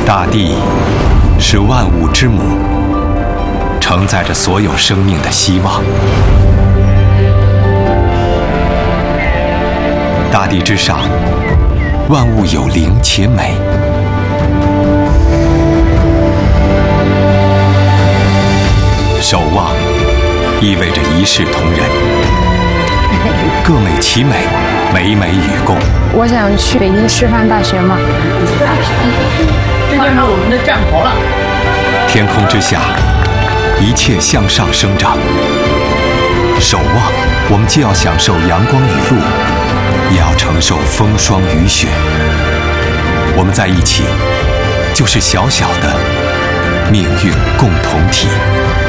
大地是万物之母，承载着所有生命的希望。大地之上，万物有灵且美。守望意味着一视同仁，各美其美，美美与共。 我想去北京师范大学嘛。 这就是我们的战袍了。 天空之下，一切向上生长。守望，我们既要享受阳光雨露，也要承受风霜雨雪。我们在一起，就是小小的命运共同体。